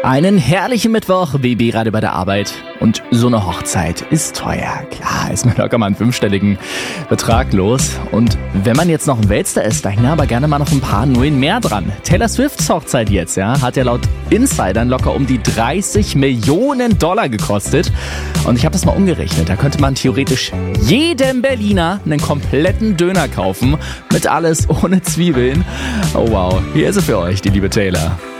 Einen herrlichen Mittwoch, Baby gerade bei der Arbeit. Und so eine Hochzeit ist teuer. Klar, ist man locker mal einen 5-stelligen Betrag los. Und wenn man jetzt noch ein Weltstar ist, da hängen aber gerne mal noch ein paar Nullen mehr dran. Taylor Swifts Hochzeit jetzt, hat ja laut Insidern locker um die $30 Millionen gekostet. Und ich habe das mal umgerechnet. Da könnte man theoretisch jedem Berliner einen kompletten Döner kaufen. Mit alles ohne Zwiebeln. Oh wow, hier ist sie für euch, die liebe Taylor.